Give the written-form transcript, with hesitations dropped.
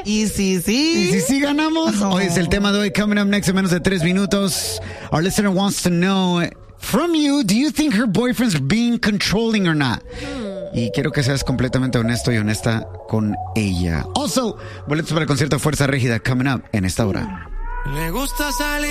Y si ganamos. Hoy es el tema de hoy. Coming up next en menos de 3 minutos. Our listener wants to know from you, do you think her boyfriend's being controlling or not? Y quiero que seas completamente honesto y honesta con ella. Also, boletos para el concierto Fuerza Régida coming up en esta hora. Le gusta salir.